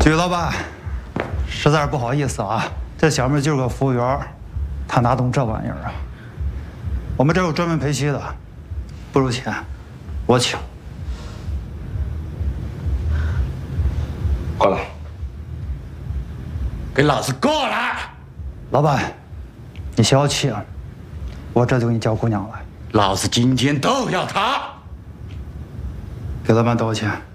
吕老板，实在是不好意思啊，这小妹就是个服务员，她哪懂这玩意儿啊？我们这有专门陪席的，不如钱，我请。 过来，给老子过来！ 老板，你小气，我这就给你叫姑娘来。 老子今天都要她！ 给老板道个歉。